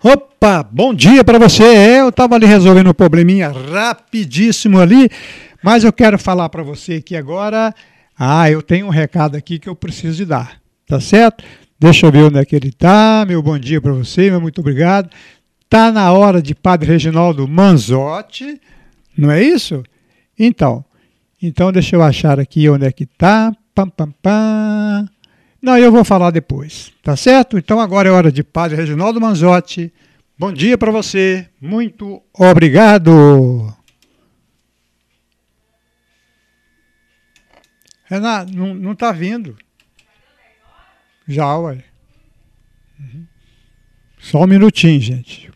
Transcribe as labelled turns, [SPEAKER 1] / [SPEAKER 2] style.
[SPEAKER 1] Opa, bom dia para você. Eu estava ali resolvendo um probleminha rapidíssimo ali, mas eu quero falar para você aqui agora. Eu tenho um recado aqui que eu preciso de dar, tá certo? Deixa eu ver onde é que ele está. Meu bom dia para você, meu muito obrigado. Tá na hora de Padre Reginaldo Manzotti, não é isso? Então deixa eu achar aqui onde é que está. Pam, pam, pam. Não, eu vou falar depois, tá certo? Então agora é hora de Padre Reginaldo Manzotti. Bom dia para você, muito obrigado. Renato, não está vindo. Já, ué. Só um minutinho, gente.